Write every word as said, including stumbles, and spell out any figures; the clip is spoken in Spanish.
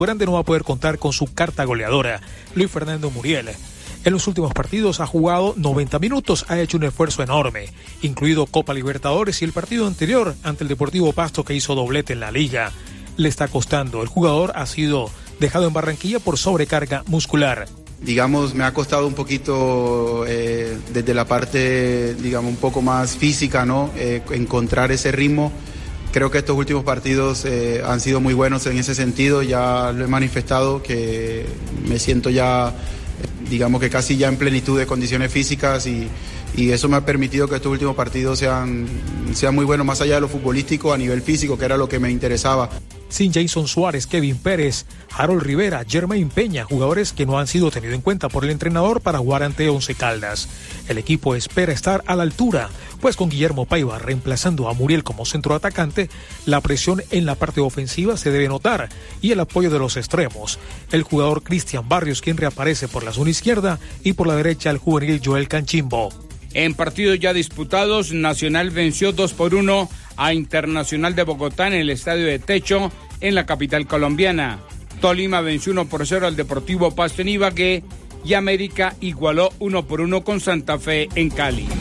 Grande no va a poder contar con su carta goleadora, Luis Fernando Muriel. En los últimos partidos ha jugado noventa minutos, ha hecho un esfuerzo enorme, incluido Copa Libertadores y el partido anterior ante el Deportivo Pasto que hizo doblete en la liga. Le está costando, el jugador ha sido dejado en Barranquilla por sobrecarga muscular. Digamos, me ha costado un poquito eh, desde la parte, digamos, un poco más física, ¿no? Eh, encontrar ese ritmo. Creo que estos últimos partidos eh, han sido muy buenos en ese sentido, ya lo he manifestado, que me siento ya, digamos que casi ya en plenitud de condiciones físicas y, y eso me ha permitido que estos últimos partidos sean, sean muy buenos, más allá de lo futbolístico, a nivel físico, que era lo que me interesaba. Sin Jason Suárez, Kevin Pérez, Harold Rivera, Jermaine Peña, jugadores que no han sido tenidos en cuenta por el entrenador para jugar ante Once Caldas. El equipo espera estar a la altura, pues con Guillermo Paiva reemplazando a Muriel como centro atacante, la presión en la parte ofensiva se debe notar y el apoyo de los extremos. El jugador Cristian Barrios, quien reaparece por la zona izquierda, y por la derecha el juvenil Joel Canchimbo. En partidos ya disputados, Nacional venció dos por uno a Internacional de Bogotá en el Estadio de Techo, en la capital colombiana. Tolima venció uno por cero al Deportivo Pasto en Ibagué y América igualó uno por uno con Santa Fe en Cali.